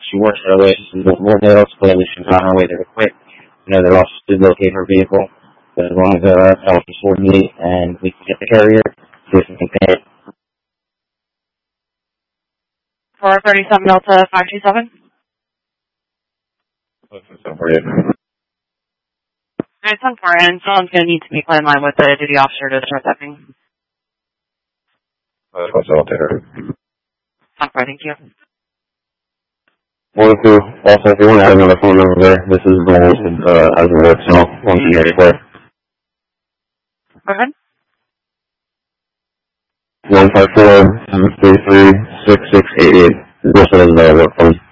She works her way. She's more nails, clearly she's on her way there quick. They're also to locate her vehicle. But as long as they're able to coordinate and we can get the carrier, see if we can pay it. 437 Delta 527. For you. Alright, it's on and someone's going to need to be in line with the duty officer to start that thing. What's out there? Okay, thank you. 1-2. Also, if you want to add another phone number there, this is the one that hasn't worked, so once you get it for it. Go ahead. 154-733-6688. This is the work phone.